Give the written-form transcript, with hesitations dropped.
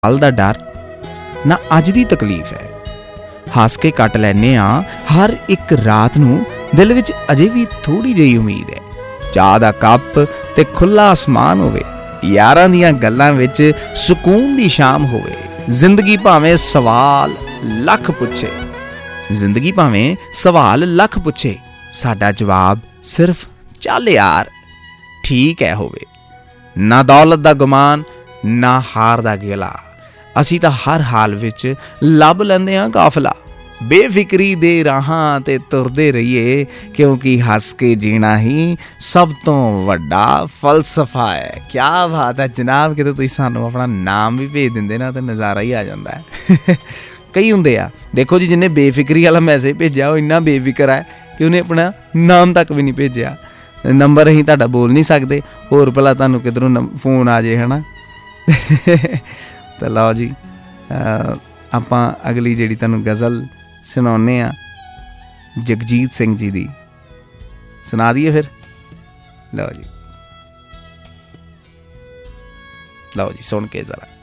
ਕੱਲ੍ਹ ਦਾ ਡਰ ਨਾ ਅੱਜ ਦੀ ਤਕਲੀਫ ਹੈ। ਹੱਸ ਕੇ ਕੱਟ ਲੈਂਦੇ ਹਾਂ ਹਰ ਇੱਕ ਰਾਤ ਨੂੰ, ਦਿਲ ਵਿੱਚ ਅਜੇ ਵੀ ਥੋੜ੍ਹੀ ਜਿਹੀ ਉਮੀਦ ਹੈ। ਚਾਹ ਦਾ ਕੱਪ ਤੇ ਖੁੱਲ੍ਹਾ ਅਸਮਾਨ ਹੋਵੇ, ਯਾਰਾਂ ਦੀਆਂ ਗੱਲਾਂ ਵਿੱਚ ਸਕੂਨ ਦੀ ਸ਼ਾਮ ਹੋਵੇ। ਜ਼ਿੰਦਗੀ ਭਾਵੇਂ ਸਵਾਲ ਲੱਖ ਪੁੱਛੇ, ਜ਼ਿੰਦਗੀ ਭਾਵੇਂ ਸਵਾਲ ਲੱਖ ਪੁੱਛੇ, ਸਾਡਾ ਜਵਾਬ ਸਿਰਫ ਚੱਲ ਯਾਰ ਠੀਕ ਹੈ ਹੋਵੇ। ਨਾ ਦੌਲਤ ਦਾ ਗੁਮਾਨ, ਨਾ ਹਾਰ ਦਾ ਗਿਲਾ, ਅਸੀਂ ਤਾਂ ਹਰ ਹਾਲ ਵਿੱਚ ਲੱਭ ਲੈਂਦੇ ਹਾਂ ਕਾਫਲਾ। ਬੇਫਿਕਰੀ ਦੇ ਰਾਹਾਂ 'ਤੇ ਤੁਰਦੇ ਰਹੀਏ, ਕਿਉਂਕਿ ਹੱਸ ਕੇ ਜੀਣਾ ਹੀ ਸਭ ਤੋਂ ਵੱਡਾ ਫਲਸਫਾ ਹੈ। ਕਿਆ ਬਾਤ ਹੈ ਜਨਾਬ, ਕਿਤੇ ਤੁਸੀਂ ਸਾਨੂੰ ਆਪਣਾ ਨਾਮ ਵੀ ਭੇਜ ਦਿੰਦੇ ਨਾ ਤਾਂ ਨਜ਼ਾਰਾ ਹੀ ਆ ਜਾਂਦਾ ਹੈ। ਕਈ ਹੁੰਦੇ ਆ, ਦੇਖੋ ਜੀ, ਜਿਹਨੇ ਬੇਫਿਕਰੀ ਵਾਲਾ ਮੈਸੇਜ ਭੇਜਿਆ ਉਹ ਇੰਨਾ ਬੇਫਿਕਰ ਹੈ ਕਿ ਉਹਨੇ ਆਪਣਾ ਨਾਮ ਤੱਕ ਵੀ ਨਹੀਂ ਭੇਜਿਆ। ਨੰਬਰ ਅਸੀਂ ਤੁਹਾਡਾ ਬੋਲ ਨਹੀਂ ਸਕਦੇ, ਹੋਰ ਭਲਾ ਤੁਹਾਨੂੰ ਕਿੱਧਰੋਂ ਫੋਨ ਆ ਜੇ, ਹੈ ਨਾ। ਤਾਂ ਲਓ ਜੀ, ਆਪਾਂ ਅਗਲੀ ਜਿਹੜੀ ਤੁਹਾਨੂੰ ਗਜ਼ਲ ਸੁਣਾਉਂਦੇ ਹਾਂ ਜਗਜੀਤ ਸਿੰਘ ਜੀ ਦੀ, ਸੁਣਾ ਦਈਏ ਫਿਰ। ਲਓ ਜੀ, ਲਓ ਜੀ, ਸੁਣ ਕੇ ਜ਼ਰਾ।